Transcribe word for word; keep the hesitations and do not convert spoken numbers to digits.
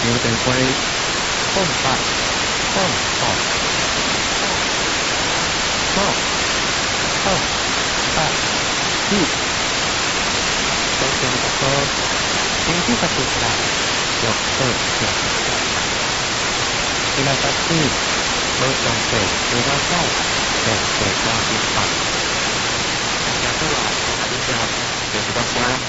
牛等龟，凤蛋，凤蛋，凤，凤，蛋，ที่ต้องเป็นกับเพิ่มสิ่งที่ปฏิบัติยกเลิกเสียที่เราตัดที่เลิกลงเสกหรือว่าเข้าแต่เกิดการปฏิบัติการตลาดอนุญาตเป็นตัวช้า